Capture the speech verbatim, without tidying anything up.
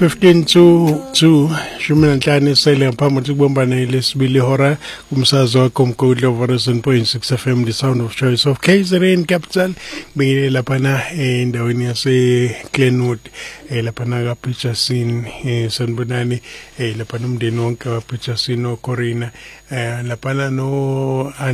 fifteen to two shumi nanhlanu isele ngaphambi kokuthi kubombane lesibili ihora kumsakazo wakho Mgodi of one oh seven point six F M, the sound of choice of K Z N capital. Bingile lapana endaweni yase Glenwood lapana ka Peterson sanibonani lapana umndeni wonke wa Peterson no Corina lapana no